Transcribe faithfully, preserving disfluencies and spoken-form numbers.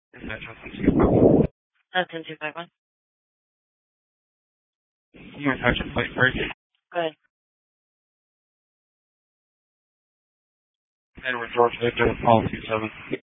Is that just ten two five one? That's ten two five one. You want to touch the plate first? Go ahead. Edward George Victor, policy seven.